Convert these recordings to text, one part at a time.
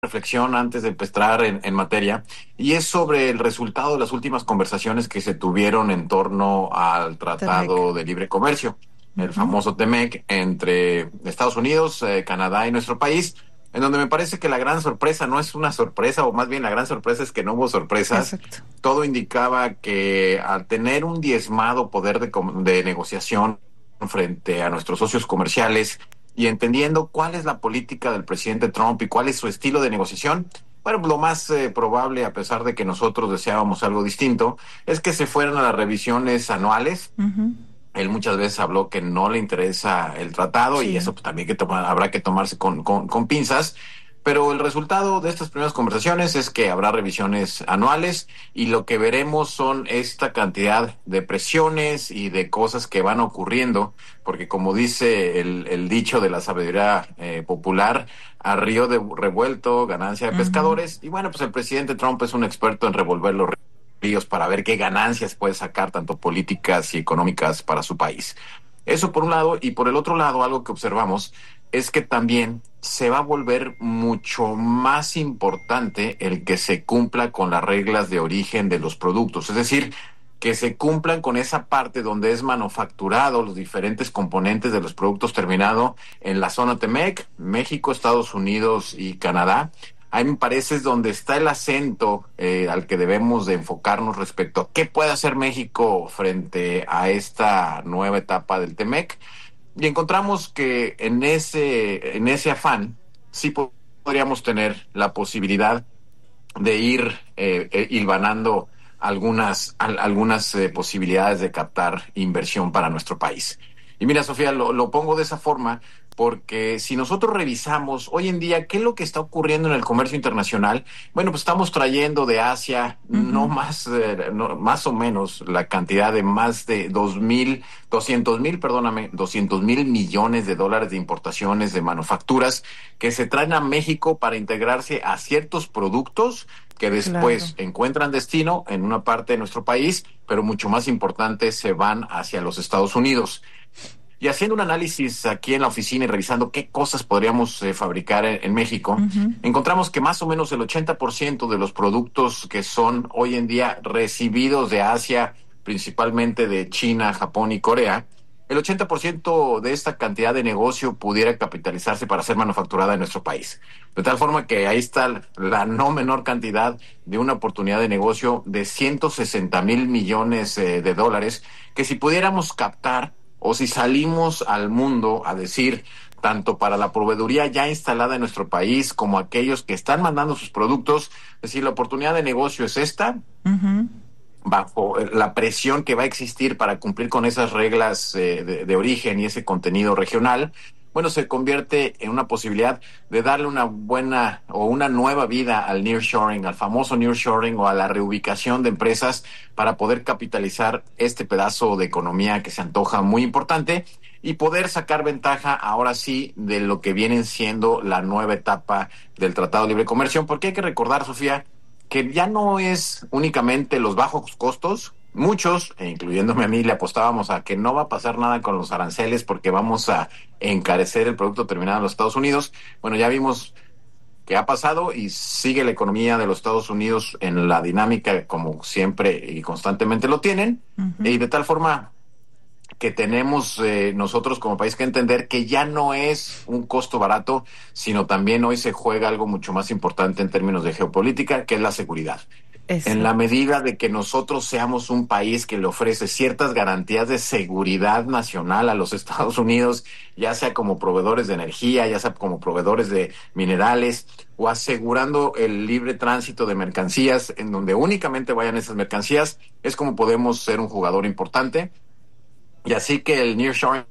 reflexión antes de empezar en materia, y es sobre el resultado de las últimas conversaciones que se tuvieron en torno al Temec. Tratado de Libre Comercio, el Ujú. famoso TEMEC, entre Estados Unidos, Canadá y nuestro país, en donde me parece que la gran sorpresa no es una sorpresa, o más bien la gran sorpresa es que no hubo sorpresas. Exacto. Todo indicaba que al tener un diezmado poder de negociación frente a nuestros socios comerciales, y entendiendo cuál es la política del presidente Trump y cuál es su estilo de negociación, bueno, lo más probable, a pesar de que nosotros deseábamos algo distinto, es que se fueran a las revisiones anuales. Ujú. Él muchas veces habló que no le interesa el tratado, y Sí. eso pues, también habrá que tomarse con pinzas. Pero el resultado de estas primeras conversaciones es que habrá revisiones anuales, y lo que veremos son esta cantidad de presiones y de cosas que van ocurriendo, porque como dice el dicho de la sabiduría popular, a río de revuelto, ganancia de Ujú. pescadores. Y bueno, pues el presidente Trump es un experto en revolver los ríos para ver qué ganancias puede sacar, tanto políticas y económicas, para su país. Eso por un lado, y por el otro lado, algo que observamos es que también se va a volver mucho más importante el que se cumpla con las reglas de origen de los productos, es decir, que se cumplan con esa parte donde es manufacturado los diferentes componentes de los productos terminados en la zona TEMEC, México, Estados Unidos y Canadá. Ahí me parece es donde está el acento al que debemos de enfocarnos respecto a qué puede hacer México frente a esta nueva etapa del TEMEC. Y encontramos que en ese afán sí podríamos tener la posibilidad de ir hilvanando algunas posibilidades de captar inversión para nuestro país. Y mira, Sofía, lo pongo de esa forma porque si nosotros revisamos hoy en día qué es lo que está ocurriendo en el comercio internacional, bueno, pues estamos trayendo de Asia no Ujú. más, más o menos la cantidad de más de 200,000 millones de importaciones de manufacturas que se traen a México para integrarse a ciertos productos que Claro. después encuentran destino en una parte de nuestro país, pero mucho más importante, se van hacia los Estados Unidos. Y haciendo un análisis aquí en la oficina y revisando qué cosas podríamos fabricar en México, Ujú. encontramos que más o menos el 80% de los productos que son hoy en día recibidos de Asia, principalmente de China, Japón y Corea, el 80% de esta cantidad de negocio pudiera capitalizarse para ser manufacturada en nuestro país. De tal forma que ahí está la no menor cantidad de una oportunidad de negocio de 160,000 millones de dólares, que si pudiéramos captar, o si salimos al mundo a decir, tanto para la proveeduría ya instalada en nuestro país como aquellos que están mandando sus productos, es decir, la oportunidad de negocio es esta, Ujú. bajo la presión que va a existir para cumplir con esas reglas de origen y ese contenido regional. Bueno, se convierte en una posibilidad de darle una buena o una nueva vida al nearshoring, al famoso nearshoring, o a la reubicación de empresas, para poder capitalizar este pedazo de economía que se antoja muy importante, y poder sacar ventaja ahora sí de lo que viene siendo la nueva etapa del Tratado de Libre Comercio, porque hay que recordar, Sofía, que ya no es únicamente los bajos costos. Muchos, incluyéndome a mí, le apostábamos a que no va a pasar nada con los aranceles porque vamos a encarecer el producto terminado en los Estados Unidos. Bueno, ya vimos que ha pasado y sigue la economía de los Estados Unidos en la dinámica como siempre y constantemente lo tienen. Ujú. Y de tal forma que tenemos nosotros como país que entender que ya no es un costo barato, sino también hoy se juega algo mucho más importante en términos de geopolítica, que es la seguridad. En la Exacto. medida de que nosotros seamos un país que le ofrece ciertas garantías de seguridad nacional a los Estados Unidos, ya sea como proveedores de energía, ya sea como proveedores de minerales, o asegurando el libre tránsito de mercancías en donde únicamente vayan esas mercancías, es como podemos ser un jugador importante. Y así que el Nearshoring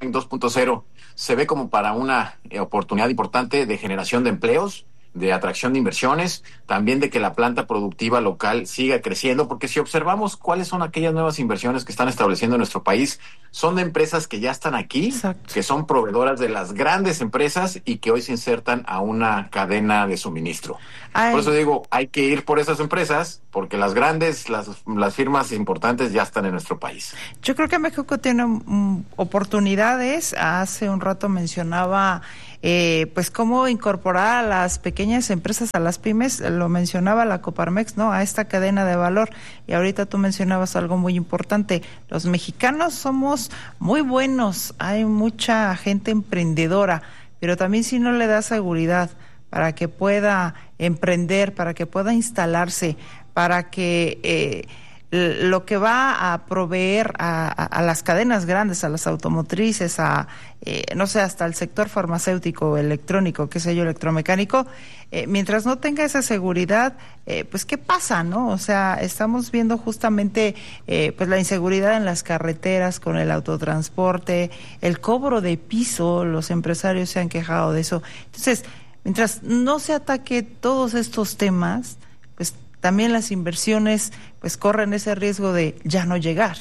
2.0 se ve como para una oportunidad importante de generación de empleos, de atracción de inversiones, también de que la planta productiva local siga creciendo, porque si observamos cuáles son aquellas nuevas inversiones que están estableciendo en nuestro país, son de empresas que ya están aquí, Exacto. que son proveedoras de las grandes empresas y que hoy se insertan a una cadena de suministro. Por eso Ay, digo, hay que ir por esas empresas, porque las grandes, las firmas importantes ya están en nuestro país. yo creo que México tiene oportunidades. Hace un rato mencionaba pues cómo incorporar a las pequeñas empresas, a las pymes, lo mencionaba la Coparmex, ¿no? A esta cadena de valor. Y ahorita tú mencionabas algo muy importante. Los mexicanos somos muy buenos, hay mucha gente emprendedora, pero también si no le da seguridad para que pueda emprender, para que pueda instalarse, para que lo que va a proveer a las cadenas grandes, a las automotrices, no sé, hasta el sector farmacéutico, electrónico, qué sé yo, electromecánico, mientras no tenga esa seguridad, pues ¿qué pasa, no? O sea, estamos viendo justamente pues la inseguridad en las carreteras con el autotransporte, el cobro de piso, los empresarios se han quejado de eso. Entonces, mientras no se ataque todos estos temas, pues también las inversiones pues corren ese riesgo de ya no llegar.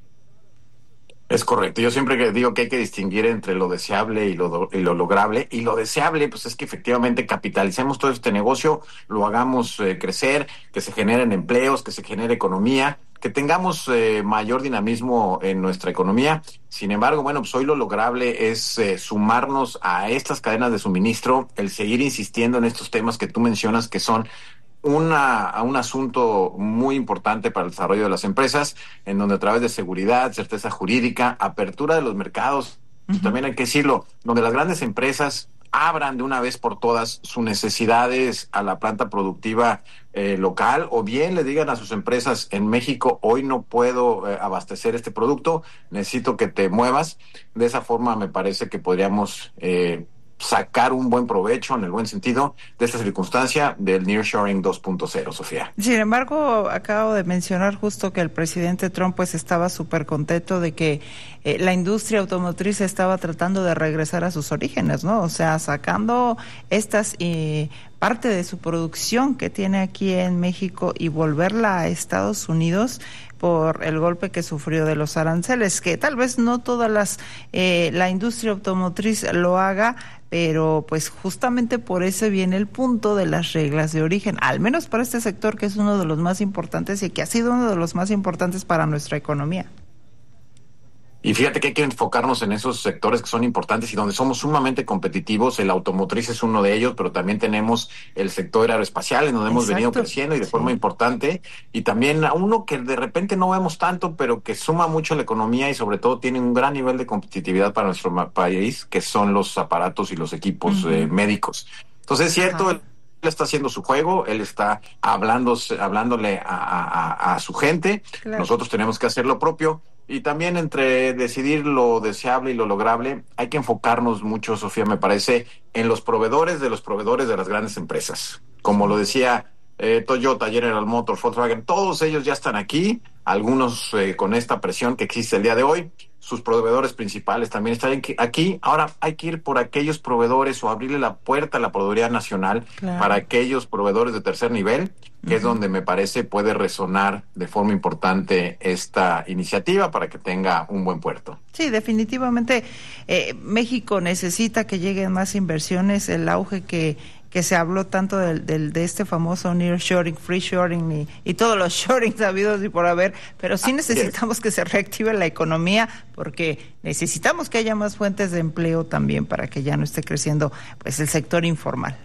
Es correcto. Yo siempre digo que hay que distinguir entre lo deseable y lo lograble. Y lo deseable, pues es que efectivamente capitalicemos todo este negocio, lo hagamos crecer, que se generen empleos, que se genere economía, que tengamos mayor dinamismo en nuestra economía. Sin embargo, bueno, pues hoy lo lograble es sumarnos a estas cadenas de suministro, el seguir insistiendo en estos temas que tú mencionas, que son un asunto muy importante para el desarrollo de las empresas, en donde a través de seguridad, certeza jurídica, apertura de los mercados, y también hay que decirlo, donde las grandes empresas abran de una vez por todas sus necesidades a la planta productiva local, o bien le digan a sus empresas: en México hoy no puedo abastecer este producto, necesito que te muevas. De esa forma me parece que podríamos sacar un buen provecho, en el buen sentido, de esta circunstancia del Nearshoring 2.0, Sofía. Sin embargo, acabo de mencionar justo que el presidente Trump pues estaba súper contento de que la industria automotriz estaba tratando de regresar a sus orígenes, ¿no? O sea, sacando estas parte de su producción que tiene aquí en México y volverla a Estados Unidos por el golpe que sufrió de los aranceles, que tal vez no todas la industria automotriz lo haga, pero pues justamente por eso viene el punto de las reglas de origen, al menos para este sector que es uno de los más importantes y que ha sido uno de los más importantes para nuestra economía. Y fíjate que hay que enfocarnos en esos sectores que son importantes y donde somos sumamente competitivos. El automotriz es uno de ellos, pero también tenemos el sector aeroespacial, en donde hemos venido creciendo y de forma importante. Y también a uno que de repente no vemos tanto, pero que suma mucho a la economía y sobre todo tiene un gran nivel de competitividad para nuestro país, que son los aparatos y los equipos médicos. Entonces es cierto, él está haciendo su juego, él está hablándole a su gente. Claro. Nosotros tenemos que hacer lo propio. Y también entre decidir lo deseable y lo lograble, hay que enfocarnos mucho, Sofía, me parece, en los proveedores de las grandes empresas. Como lo decía Toyota, General Motors, Volkswagen, todos ellos ya están aquí, algunos con esta presión que existe el día de hoy. Sus proveedores principales también están aquí. Ahora hay que ir por aquellos proveedores o abrirle la puerta a la proveeduría nacional, claro, para aquellos proveedores de tercer nivel, que es donde me parece puede resonar de forma importante esta iniciativa para que tenga un buen puerto. Sí, definitivamente México necesita que lleguen más inversiones, el auge que se habló tanto de este famoso nearshoring, freeshoring y todos los shorings habidos y por haber, pero sí necesitamos que se reactive la economía porque necesitamos que haya más fuentes de empleo también para que ya no esté creciendo pues el sector informal.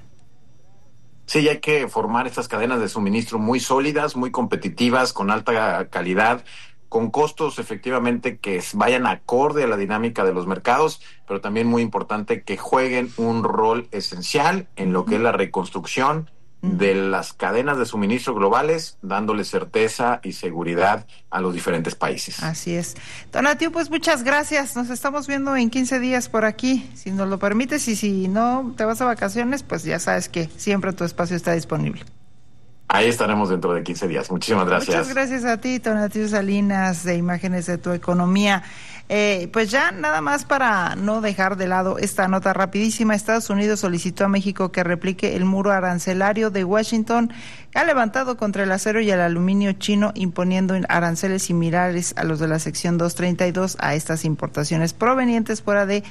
Sí, hay que formar estas cadenas de suministro muy sólidas, muy competitivas, con alta calidad, con costos efectivamente que vayan acorde a la dinámica de los mercados, pero también muy importante que jueguen un rol esencial en lo que es la reconstrucción de las cadenas de suministro globales, dándole certeza y seguridad a los diferentes países. Así es. Tonatiuh, pues muchas gracias. Nos estamos viendo en 15 días por aquí, si nos lo permites, y si no te vas a vacaciones, pues ya sabes que siempre tu espacio está disponible. Ahí estaremos dentro de 15 días. Muchísimas gracias. Muchas gracias a ti, Tonatiuh Salinas, de Imágenes de tu Economía. Pues ya nada más para no dejar de lado esta nota rapidísima, Estados Unidos solicitó a México que replique el muro arancelario de Washington que ha levantado contra el acero y el aluminio chino, imponiendo aranceles similares a los de la sección 232 a estas importaciones provenientes fuera de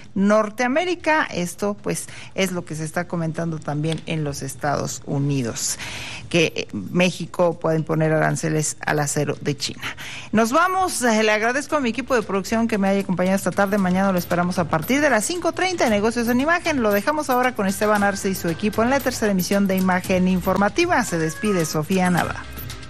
Norteamérica. Esto pues es lo que se está comentando también en los Estados Unidos. que México pueda imponer aranceles al acero de China. Nos vamos, le agradezco a mi equipo de producción que me haya acompañado esta tarde. Mañana lo esperamos a partir de las 5:30 de Negocios en Imagen. Lo dejamos ahora con Esteban Arce y su equipo en la tercera emisión de Imagen Informativa. Se despide Sofía Nava.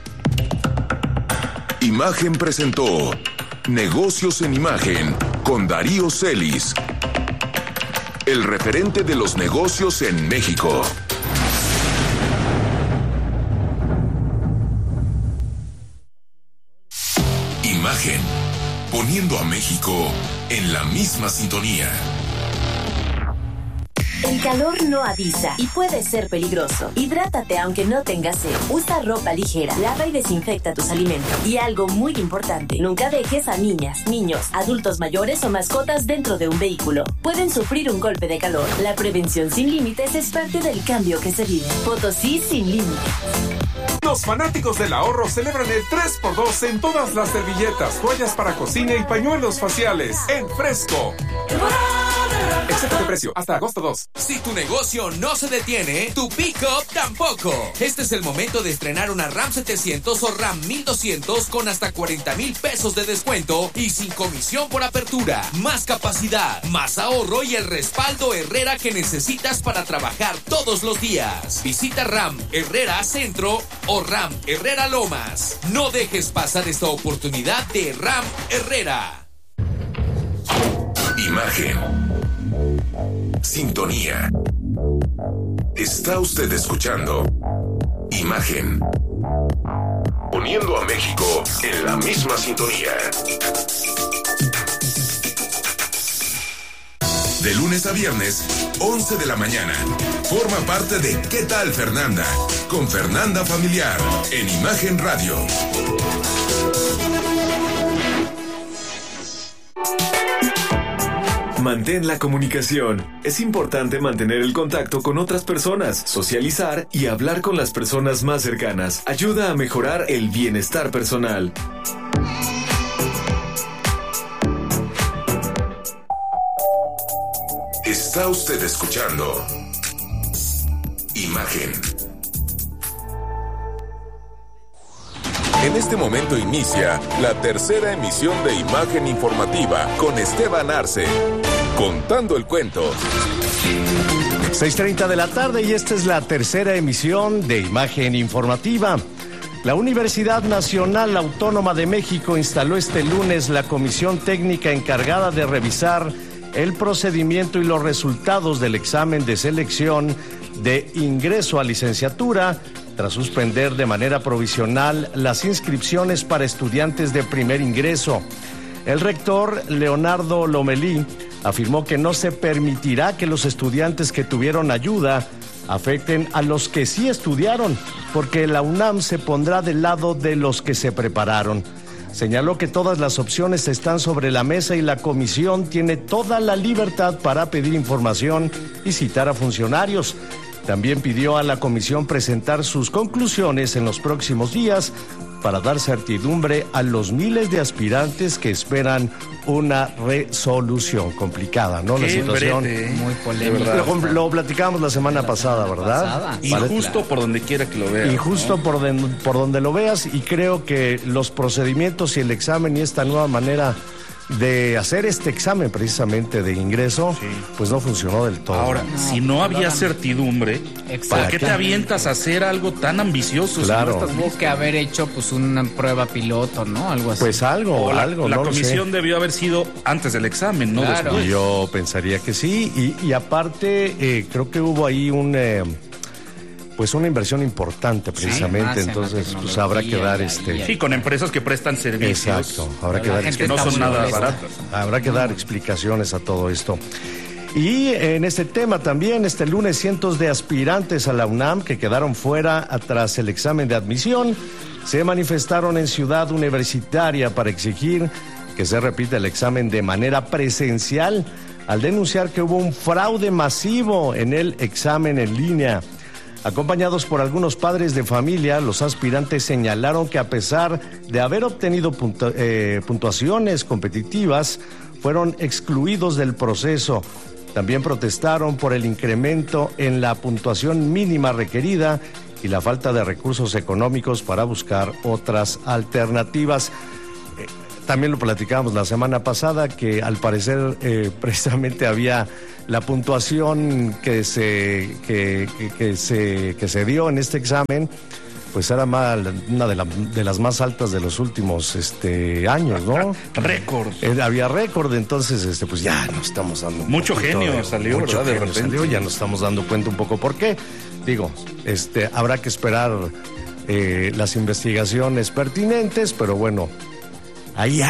Imagen presentó Negocios en Imagen con Darío Celis, el referente de los negocios en México. Imagen, poniendo a México en la misma sintonía. El calor no avisa y puede ser peligroso. Hidrátate aunque no tengas sed. Usa ropa ligera, lava y desinfecta tus alimentos. Y algo muy importante, nunca dejes a niñas, niños, adultos mayores o mascotas dentro de un vehículo. Pueden sufrir un golpe de calor. La prevención sin límites es parte del cambio que se vive. Potosí sin límites. Los fanáticos del ahorro celebran el 3x2 en todas las servilletas, toallas para cocina y pañuelos faciales en Fresco. Excepto de precio, hasta agosto 2. Si tu negocio no se detiene, tu pick-up tampoco. Este es el momento de estrenar una RAM 700 o RAM 1200 con hasta 40,000 pesos de descuento y sin comisión por apertura. Más capacidad, más ahorro y el respaldo Herrera que necesitas para trabajar todos los días. Visita RAM Herrera Centro o RAM Herrera Lomas. No dejes pasar esta oportunidad de RAM Herrera. Imagen. Sintonía. Está usted escuchando Imagen, poniendo a México en la misma sintonía. De lunes a viernes, 11 de la mañana. Forma parte de ¿Qué tal, Fernanda? Con Fernanda Familiar en Imagen Radio. Mantén la comunicación. Es importante mantener el contacto con otras personas, socializar y hablar con las personas más cercanas. Ayuda a mejorar el bienestar personal. Está usted escuchando Imagen. En este momento inicia la tercera emisión de Imagen Informativa con Esteban Arce, contando el cuento. 6:30 de la tarde y esta es la tercera emisión de Imagen Informativa. La Universidad Nacional Autónoma de México instaló este lunes la comisión técnica encargada de revisar el procedimiento y los resultados del examen de selección de ingreso a licenciatura, tras suspender de manera provisional las inscripciones para estudiantes de primer ingreso. El rector Leonardo Lomelí afirmó que no se permitirá que los estudiantes que tuvieron ayuda afecten a los que sí estudiaron, porque la UNAM se pondrá del lado de los que se prepararon. Señaló que todas las opciones están sobre la mesa y la comisión tiene toda la libertad para pedir información y citar a funcionarios. También pidió a la comisión presentar sus conclusiones en los próximos días para dar certidumbre a los miles de aspirantes que esperan una resolución complicada, ¿no? La situación muy polémica. Lo platicamos la semana pasada, ¿verdad? Injusto por donde quiera que lo veas. Injusto, ¿no? por donde lo veas, y creo que los procedimientos y el examen y esta nueva manera de hacer este examen precisamente de ingreso, pues no funcionó del todo. Ahora, si no había certidumbre, ¿por qué te avientas a hacer algo tan ambicioso? Claro. Si no tuvo que haber hecho pues una prueba piloto, ¿no? Algo así. Pues algo, la no comisión debió haber sido antes del examen, ¿no? Claro. Después. Yo pensaría que sí, y aparte creo que hubo ahí pues una inversión importante precisamente, entonces pues habrá que dar Sí, con empresas que prestan servicios. Exacto, habrá que dar que no son nada baratas. Habrá que dar explicaciones a todo esto. Y en este tema también, este lunes, cientos de aspirantes a la UNAM que quedaron fuera tras el examen de admisión se manifestaron en Ciudad Universitaria para exigir que se repita el examen de manera presencial, al denunciar que hubo un fraude masivo en el examen en línea. Acompañados por algunos padres de familia, los aspirantes señalaron que a pesar de haber obtenido puntuaciones competitivas, fueron excluidos del proceso. También protestaron por el incremento en la puntuación mínima requerida y la falta de recursos económicos para buscar otras alternativas. También lo platicábamos la semana pasada, que al parecer precisamente había la puntuación que se dio en este examen, pues era una de las más altas de los últimos años, ¿no? Récord. Había récord, entonces pues ya nos estamos dando mucho genio salió, ¿verdad? De repente salió, ya nos estamos dando cuenta un poco por qué. Digo, habrá que esperar las investigaciones pertinentes, pero bueno, hay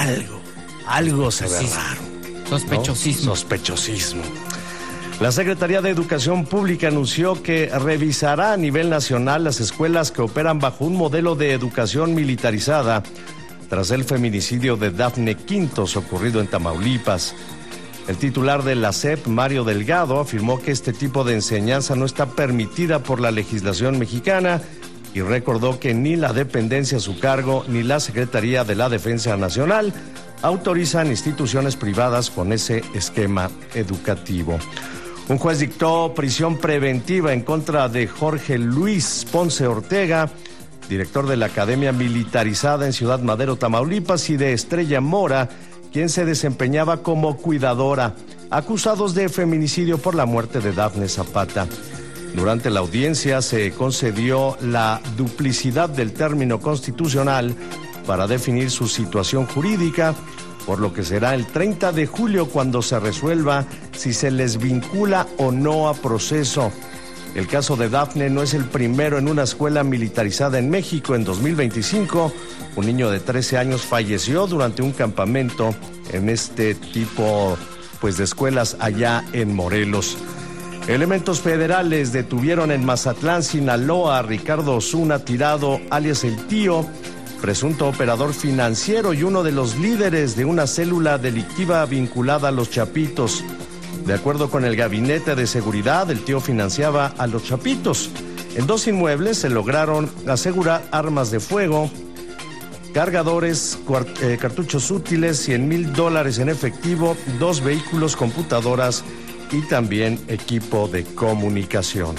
algo se ve raro. Sospechosismo. ¿No? Sospechosismo. La Secretaría de Educación Pública anunció que revisará a nivel nacional las escuelas que operan bajo un modelo de educación militarizada tras el feminicidio de Dafne Quintos ocurrido en Tamaulipas. El titular de la SEP, Mario Delgado, afirmó que este tipo de enseñanza no está permitida por la legislación mexicana y recordó que ni la dependencia a su cargo ni la Secretaría de la Defensa Nacional autorizan instituciones privadas con ese esquema educativo. Un juez dictó prisión preventiva en contra de Jorge Luis Ponce Ortega, director de la Academia Militarizada en Ciudad Madero, Tamaulipas, y de Estrella Mora, quien se desempeñaba como cuidadora, acusados de feminicidio por la muerte de Dafne Zapata. Durante la audiencia se concedió la duplicidad del término constitucional para definir su situación jurídica, por lo que será el 30 de julio cuando se resuelva si se les vincula o no a proceso. El caso de Dafne no es el primero en una escuela militarizada en México. En 2025, un niño de 13 años falleció durante un campamento en este tipo de escuelas allá en Morelos. Elementos federales detuvieron en Mazatlán, Sinaloa, a Ricardo Osuna Tirado, alias El Tío, presunto operador financiero y uno de los líderes de una célula delictiva vinculada a los Chapitos. De acuerdo con el Gabinete de Seguridad, el Tío financiaba a los Chapitos. En 2 inmuebles se lograron asegurar armas de fuego, cargadores, cartuchos útiles, $100,000 en efectivo, 2 vehículos, computadoras y también equipo de comunicación.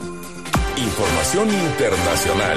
Información internacional.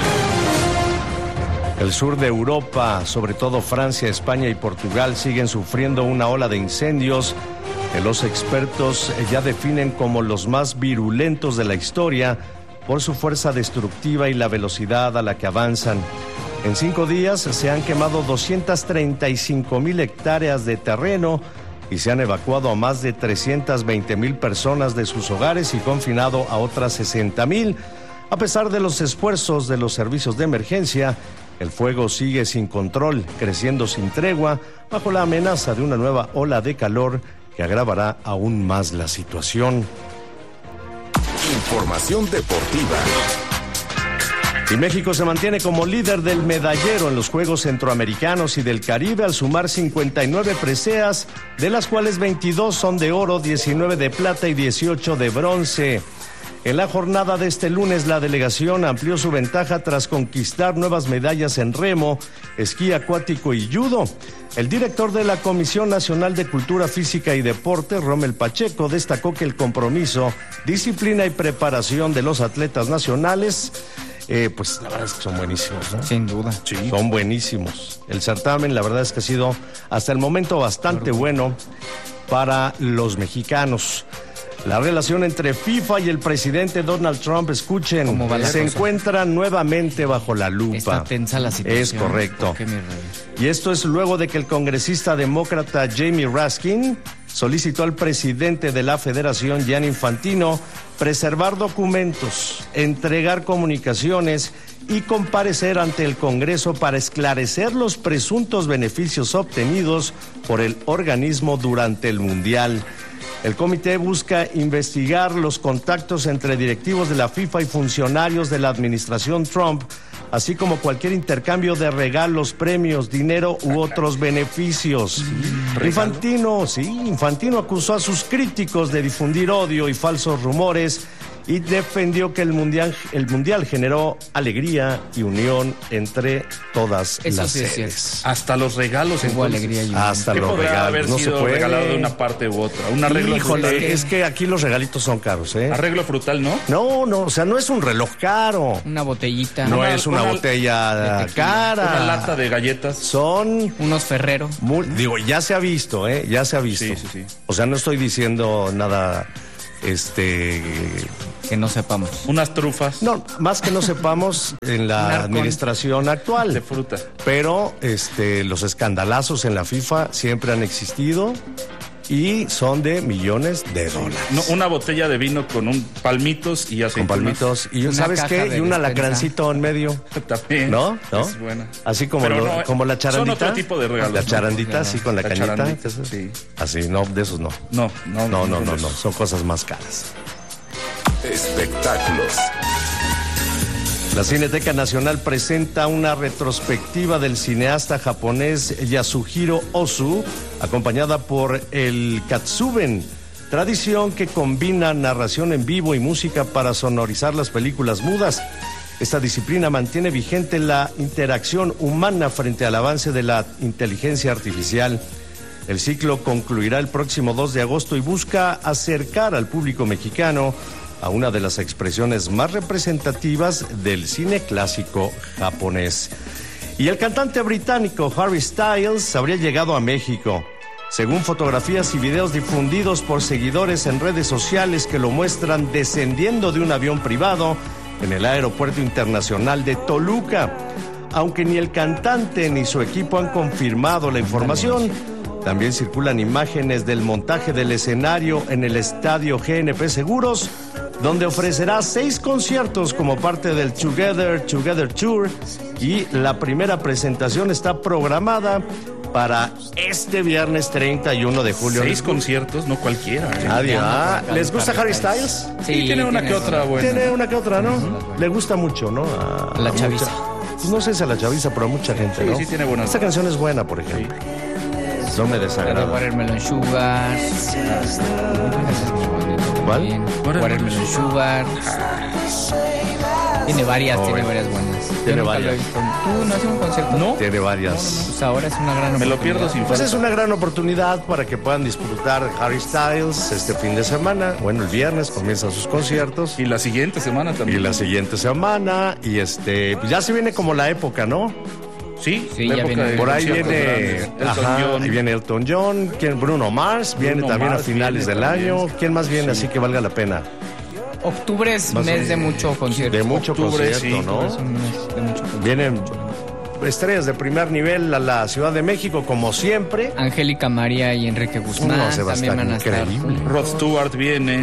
El sur de Europa, sobre todo Francia, España y Portugal, siguen sufriendo una ola de incendios que los expertos ya definen como los más virulentos de la historia por su fuerza destructiva y la velocidad a la que avanzan. En 5 días se han quemado 235,000 hectáreas de terreno y se han evacuado a más de 320,000 personas de sus hogares y confinado a otras 60,000. A pesar de los esfuerzos de los servicios de emergencia, el fuego sigue sin control, creciendo sin tregua, bajo la amenaza de una nueva ola de calor que agravará aún más la situación. Información deportiva. Y México se mantiene como líder del medallero en los Juegos Centroamericanos y del Caribe al sumar 59 preseas, de las cuales 22 son de oro, 19 de plata y 18 de bronce. En la jornada de este lunes, la delegación amplió su ventaja tras conquistar nuevas medallas en remo, esquí acuático y judo. El director de la Comisión Nacional de Cultura Física y Deporte, Rommel Pacheco, destacó que el compromiso, disciplina y preparación de los atletas nacionales, pues la verdad es que son buenísimos, ¿no? Sin duda. Sí. Son buenísimos. El certamen, la verdad es que ha sido hasta el momento bastante bueno para los mexicanos. La relación entre FIFA y el presidente Donald Trump, escuchen, se encuentra nuevamente bajo la lupa. Está tensa la situación. Es correcto. Y esto es luego de que el congresista demócrata Jamie Raskin solicitó al presidente de la Federación, Gianni Infantino, preservar documentos, entregar comunicaciones y comparecer ante el Congreso para esclarecer los presuntos beneficios obtenidos por el organismo durante el Mundial. El comité busca investigar los contactos entre directivos de la FIFA y funcionarios de la administración Trump, así como cualquier intercambio de regalos, premios, dinero u otros beneficios. Infantino acusó a sus críticos de difundir odio y falsos rumores y defendió que el mundial generó alegría y unión entre todas las sedes. Hasta los regalos hubo alegría y unión. Hasta los regalos. Haber no sido se puede regalado de una parte u otra. Un arreglo frutal. Es que aquí los regalitos son caros, ¿eh? Arreglo frutal, ¿no? No, o sea, no es un reloj caro. Una botellita. No es una botella cara. Una lata de galletas. Son unos Ferrero. Digo, ya se ha visto, ¿eh? Ya se ha visto. Sí. O sea, no estoy diciendo nada, que no sepamos. Unas trufas. No, más que no sepamos en la administración actual. De fruta. Pero los escandalazos en la FIFA siempre han existido y son de millones de dólares. No, una botella de vino con palmitos y aceitunas. Con palmitos. Y ¿sabes qué? Y un alacrancito en medio. También. ¿No? Es buena. Así como la charandita. Son otro tipo de regalos. La charandita, así con la cañita. Sí. Así, no, de esos no. No. Son cosas más caras. Espectáculos. La Cineteca Nacional presenta una retrospectiva del cineasta japonés Yasuhiro Ozu, acompañada por el Katsuben, tradición que combina narración en vivo y música para sonorizar las películas mudas. Esta disciplina mantiene vigente la interacción humana frente al avance de la inteligencia artificial. El ciclo concluirá el próximo 2 de agosto y busca acercar al público mexicano a una de las expresiones más representativas del cine clásico japonés. Y el cantante británico Harry Styles habría llegado a México. Según fotografías y videos difundidos por seguidores en redes sociales que lo muestran descendiendo de un avión privado en el Aeropuerto Internacional de Toluca. Aunque ni el cantante ni su equipo han confirmado la información, también circulan imágenes del montaje del escenario en el estadio GNP Seguros, donde ofrecerá 6 conciertos como parte del Together Tour, y la primera presentación está programada para este viernes 31 de julio. 6 conciertos, no cualquiera. ¿Les gusta Harry Styles? Sí, tiene una que otra buena. Tiene una que otra, ¿no? Le gusta mucho, ¿no? A la chaviza. No sé si a la chaviza, pero a mucha gente, ¿no? Sí, tiene buenas. Esta canción es buena, por ejemplo. Sí. No me desagrada. Watermelon Sugar. ¿Cuál? Watermelon Sugar. Tiene varias buenas. Tiene varias. ¿Tú no haces un concierto? ¿No? Tiene varias. Pues ahora es una gran oportunidad. Me lo pierdo sin Pues falta. es una gran oportunidad para que puedan disfrutar Harry Styles este fin de semana. Bueno, el viernes comienzan sus conciertos. Y la siguiente semana también. Y pues ya se viene como la época, ¿no? Sí, ya viene. Por ahí viene Elton y viene Elton John, Bruno Mars viene también a finales del año. ¿Quién más viene así que valga la pena? Octubre es mes de mucho concierto. De mucho concierto, ¿no? Es un mes de mucho concierto. Vienen estrellas de primer nivel a la Ciudad de México, como siempre. Angélica María y Enrique Guzmán también van a estar. Rod Stewart viene.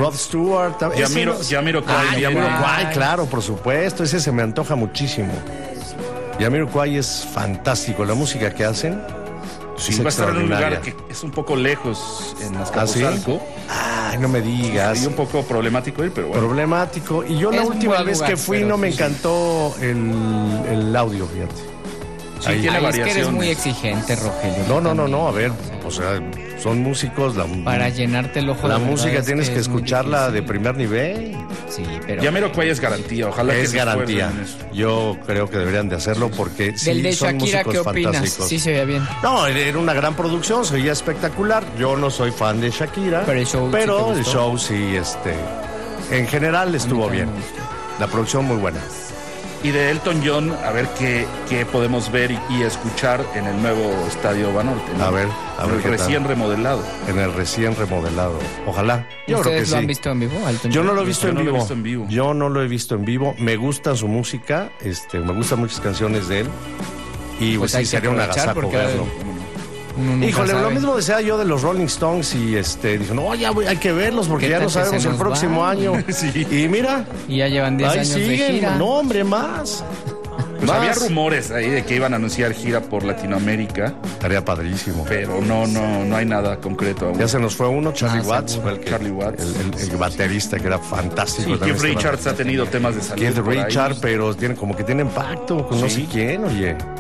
Jamiroquai, claro, por supuesto. Ese se me antoja muchísimo. Jamiroquai es fantástico. La música que hacen sí, va a estar en un lugar que es un poco lejos, en Azcapotzalco. Ay, no me digas. Sí, un poco problemático ir, pero bueno. Problemático. Y yo la última vez que fui no me encantó el audio, fíjate. Sí, tiene variaciones. Es que eres muy exigente, Rogelio. No, a ver, o sea, son músicos. Para llenarte el ojo. La música tienes que escucharla de primer nivel. Sí, pero... Jamiroquai es garantía, ojalá que es garantía. Yo creo que deberían de hacerlo porque sí, de son Shakira, músicos ¿qué opinas? fantásticos. Sí se veía bien. No, era una gran producción, se veía espectacular. Yo no soy fan de Shakira, pero el show sí, en general estuvo bien. La producción muy buena. Y de Elton John, a ver qué podemos ver y escuchar en el nuevo Estadio Banorte, ¿no? A ver el recién remodelado. En el recién remodelado. Ojalá. Yo creo que sí. ¿Lo han visto en vivo? Yo no lo he visto en vivo. Yo no lo he visto en vivo. Me gusta su música, me gustan muchas canciones de él. Y pues sí, sería un agasajo verlo. Híjole, lo mismo decía yo de los Rolling Stones y dijo, no, ya hay que verlos porque ya lo sabemos el próximo año. Sí. Y mira. Y ya llevan 10 años siguen, de gira. No, hombre, más. Pues había rumores ahí de que iban a anunciar gira por Latinoamérica. Estaría padrísimo. Pero no hay nada concreto aún. Ya se nos fue uno, Charlie Watts. Charlie Watts. El baterista que era fantástico. Sí, Keith Richards ha tenido temas de salud. Keith Richards, pero tiene impacto con no sé quién, oye.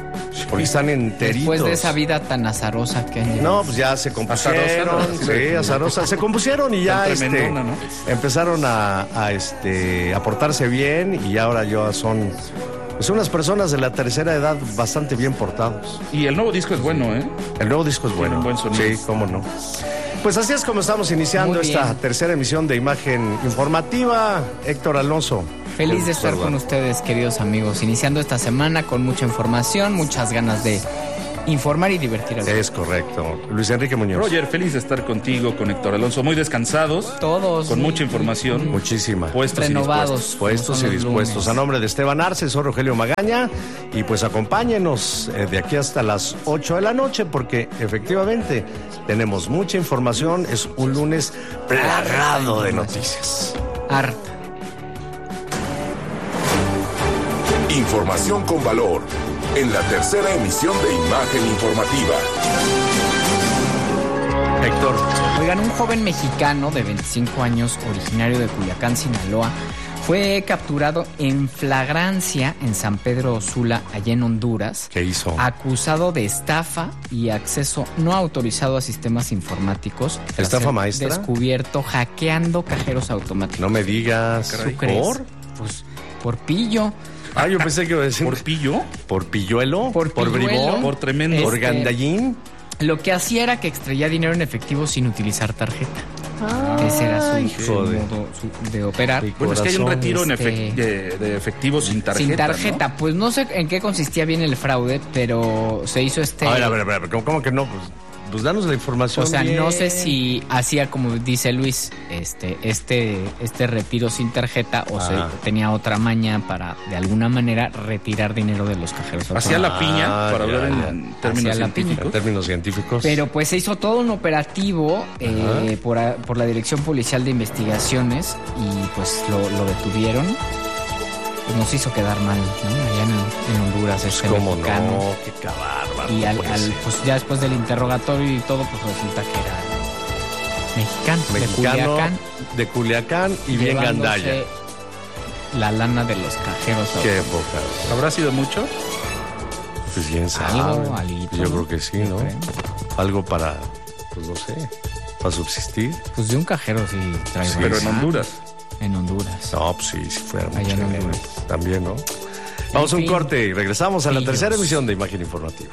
porque están enteritos. Después de esa vida tan azarosa que han llevado. No, pues ya se compusieron. Sí, azarosa. Se compusieron y ya ¿no? empezaron a portarse bien y ahora ya son pues unas personas de la tercera edad bastante bien portados. Y el nuevo disco es bueno, ¿eh? El nuevo disco es bueno. Tiene un buen sonido. Sí, cómo no. Pues así es como estamos iniciando esta tercera emisión de Imagen Informativa. Héctor Alonso. Feliz de estar con ustedes, queridos amigos, iniciando esta semana con mucha información, muchas ganas de informar y divertir al Es correcto. Luis Enrique Muñoz. Roger, feliz de estar contigo, con Héctor Alonso. Muy descansados. Todos. Con mucha información. Muchísima. Puestos renovados. Puestos y dispuestos. A nombre de Esteban Arce, soy Rogelio Magaña. Y pues acompáñenos de aquí hasta las 8 de la noche, porque efectivamente tenemos mucha información. Es un lunes plagado de noticias. Harta. Información con valor en la tercera emisión de Imagen Informativa. Héctor. Oigan, un joven mexicano de 25 años, originario de Culiacán, Sinaloa, fue capturado en flagrancia en San Pedro Sula, allá en Honduras. ¿Qué hizo? Acusado de estafa y acceso no autorizado a sistemas informáticos. ¿Estafa maestra? Descubierto hackeando cajeros automáticos. No me digas. ¿Tú crees? Pues por pillo. Ah, yo pensé que iba a decir. ¿Por pillo? ¿Por pilluelo? ¿Por bribón? ¿Por tremendo? ¿Por gandallín? Lo que hacía era que extraía dinero en efectivo sin utilizar tarjeta. Ese era su modo de operar. Bueno, es que hay un retiro de efectivo sin tarjeta. Sin tarjeta, ¿no? Pues no sé en qué consistía bien el fraude, pero se hizo A ver, ¿cómo que no? Pues danos la información. O sea, bien. No sé si hacía, como dice Luis, este retiro sin tarjeta o se tenía otra maña para, de alguna manera, retirar dinero de los cajeros automáticos. Hacía la piña, para hablar en términos científicos. Pero pues se hizo todo un operativo por la Dirección Policial de Investigaciones y pues lo detuvieron. Pues nos hizo quedar mal, ¿no? Allá en Honduras, ¿Cómo mexicano. no? Qué bárbaro. Y pues ya después del interrogatorio y todo, pues resulta que era mexicano, de Culiacán y bien gandalla. La lana de los cajeros. Qué poca. ¿Habrá sido mucho? Pues bien sabe. Algo, yo creo que sí, ¿no? Algo para, pues no sé, para subsistir. Pues de un cajero sí trae. Sí, pero en Honduras. En Honduras. No, pues sí, si fuera mucho. Allá en Honduras. También, ¿no? Vamos a un corte y regresamos a la tercera emisión de Imagen Informativa.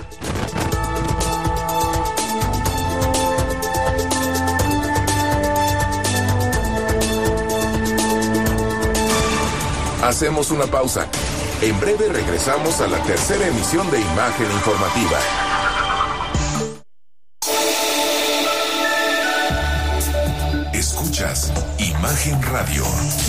Hacemos una pausa. En breve regresamos a la tercera emisión de Imagen Informativa. Escuchas Imagen Radio.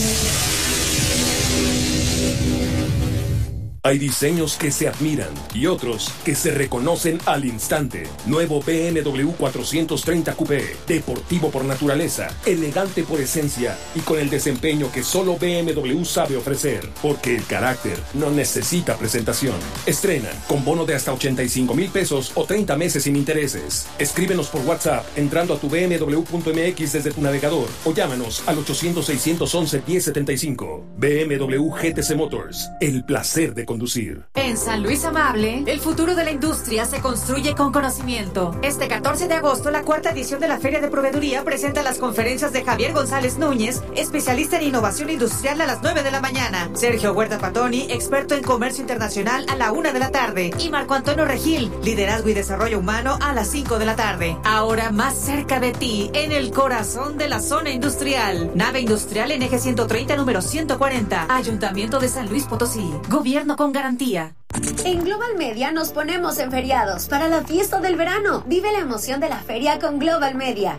Hay diseños que se admiran y otros que se reconocen al instante. Nuevo BMW 430 Coupé, deportivo por naturaleza, elegante por esencia y con el desempeño que solo BMW sabe ofrecer. Porque el carácter no necesita presentación. Estrenan con bono de hasta 85,000 pesos o 30 meses sin intereses. Escríbenos por WhatsApp entrando a tu bmw.mx desde tu navegador o llámanos al 800-611-1075. BMW GTC Motors, el placer de conducir. En San Luis Amable, el futuro de la industria se construye con conocimiento. Este 14 de agosto, la cuarta edición de la Feria de Proveeduría presenta las conferencias de Javier González Núñez, especialista en innovación industrial, a las 9 de la mañana. Sergio Huerta Patoni, experto en comercio internacional, a la 1 de la tarde. Y Marco Antonio Regil, liderazgo y desarrollo humano, a las 5 de la tarde. Ahora más cerca de ti, en el corazón de la zona industrial. Nave industrial en eje 130, número 140. Ayuntamiento de San Luis Potosí. Gobierno con garantía. En Global Media nos ponemos en feriados para la fiesta del verano. Vive la emoción de la feria con Global Media.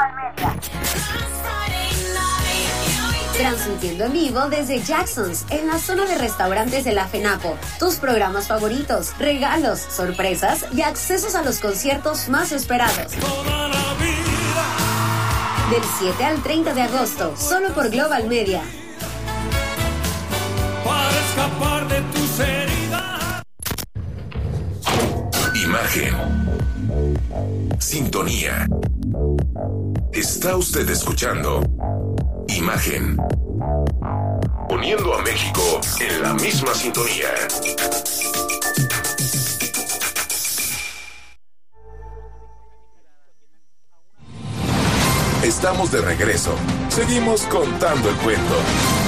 Transmitiendo en vivo desde Jackson's, en la zona de restaurantes de la FENAPO. Tus programas favoritos, regalos, sorpresas y accesos a los conciertos más esperados. Del 7 al 30 de agosto, solo por Global Media. Para escapar de tus heridas. Imagen. Sintonía. Está usted escuchando Imagen. Poniendo a México en la misma sintonía. Estamos de regreso. Seguimos contando el cuento.